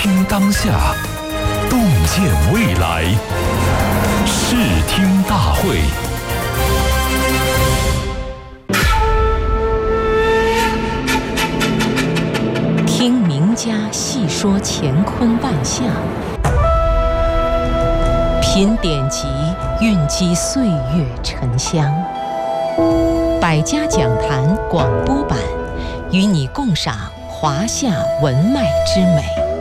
听当下，洞见未来。视听大会。 听名家细说乾坤万象，品典籍蕴积岁月沉香。百家讲坛广播版，与你共赏华夏文脉之美。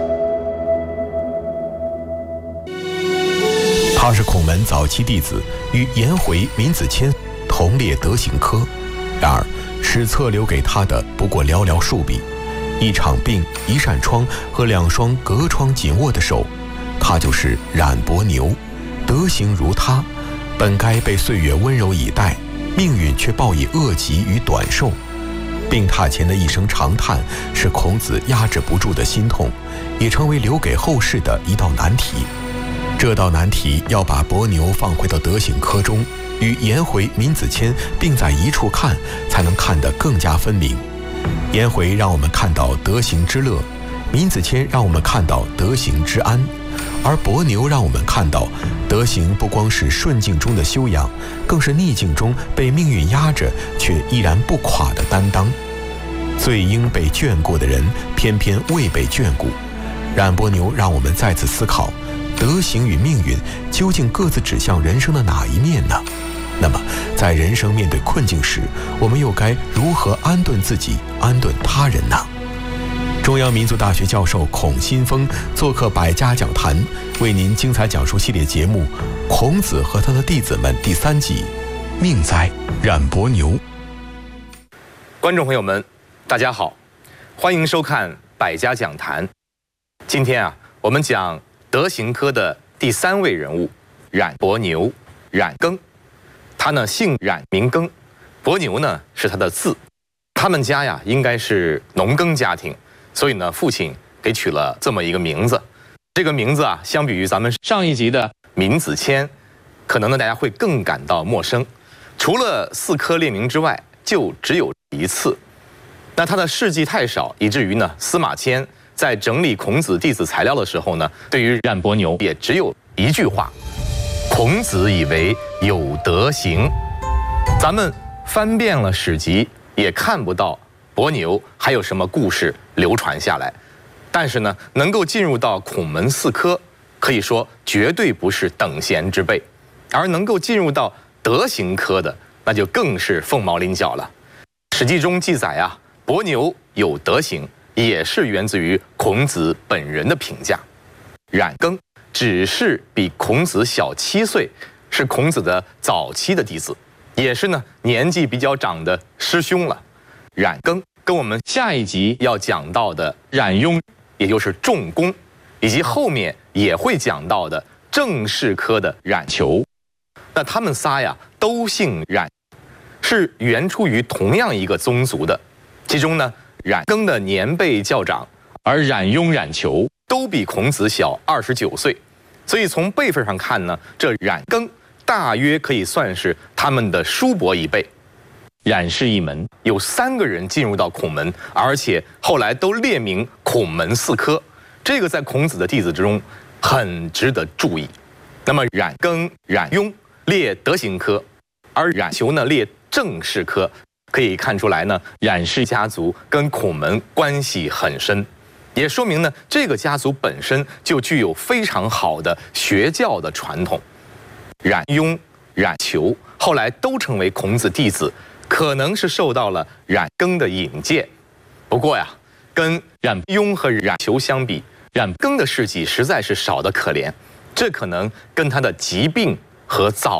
他是孔门早期弟子，与颜回、闵子骞同列德行科。然而，史册留给他的不过寥寥数笔。一场病，一扇窗和两双隔窗紧握的手，他就是冉伯牛。德行如他，本该被岁月温柔以待，命运却报以恶疾与短寿。病榻前的一声长叹，是孔子压制不住的心痛，也成为留给后世的一道难题。这道难题要把伯牛放回到德行科中，与颜回、闵子骞并在一处看，才能看得更加分明。颜回让我们看到德行之乐，闵子骞让我们看到德行之安，而伯牛让我们看到德行不光是顺境中的修养，更是逆境中被命运压着却依然不垮的担当。最应被眷顾的人，偏偏未被眷顾。冉伯牛让我们再次思考，德行与命运究竟各自指向人生的哪一面呢？那么，在人生面对困境时，我们又该如何安顿自己、安顿他人呢？中央民族大学教授孔新峰做客百家讲坛，为您精彩讲述系列节目《孔子和他的弟子们》第3集《命哉冉伯牛》。 观众朋友们，大家好，欢迎收看百家讲坛。今天我们讲德行科的第3位人物冉伯牛，冉耕。他呢姓冉名耕，伯牛呢是他的字。他们家应该是农耕家庭，所以呢父亲给取了这么一个名字。这个名字相比于咱们上一集的闵子骞，可能呢大家会更感到陌生。除了4科列名之外，就只有一次。那他的事迹太少，以至于呢司马迁在整理孔子弟子材料的时候呢，对于冉伯牛也只有一句话：孔子以为有德行。咱们翻遍了史籍，也看不到伯牛还有什么故事流传下来。但是呢，能够进入到孔门4科，可以说绝对不是等闲之辈。而能够进入到德行科的，那就更是凤毛麟角了。史记中记载伯牛有德行，也是源自于孔子本人的评价。冉耕只是比孔子小7岁，是孔子的早期的弟子，也是呢年纪比较长的师兄了。冉耕跟我们下一集要讲到的冉雍，也就是仲弓，以及后面也会讲到的正式科的冉求，那他们仨都姓冉，是源出于同样一个宗族的。其中呢，冉耕的年辈较长，而冉雍、冉求都比孔子小29岁。所以从辈分上看呢，这冉耕大约可以算是他们的叔伯一辈。冉氏一门有3个人进入到孔门，而且后来都列名孔门4科，这个在孔子的弟子之中很值得注意。那么冉耕、冉雍列德行科，而冉求呢列正式科，可以看出来呢，冉氏家族跟孔门关系很深。也说明呢，这个家族本身就具有非常好的学教的传统。冉雍、冉求后来都成为孔子弟子，可能是受到了冉耕的引荐。不过跟冉雍和冉求相比，冉耕的事迹实在是少得可怜。这可能跟他的疾病和早